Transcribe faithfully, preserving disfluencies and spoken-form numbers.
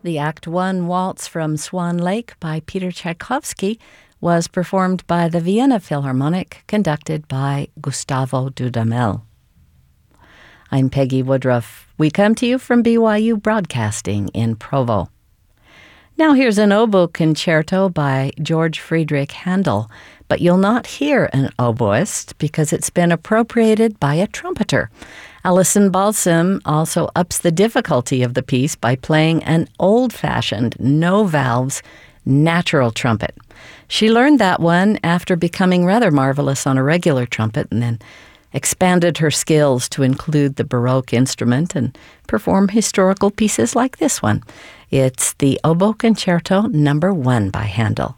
The Act One Waltz from Swan Lake by Peter Tchaikovsky was performed by the Vienna Philharmonic, conducted by Gustavo Dudamel. I'm Peggy Woodruff. We come to you from B Y U Broadcasting in Provo. Now here's an oboe concerto by George Friedrich Handel, but you'll not hear an oboist because it's been appropriated by a trumpeter. Alison Balsam also ups the difficulty of the piece by playing an old-fashioned, no-valves, natural trumpet. She learned that one after becoming rather marvelous on a regular trumpet and then expanded her skills to include the Baroque instrument and perform historical pieces like this one. It's the Oboe Concerto Number One by Handel.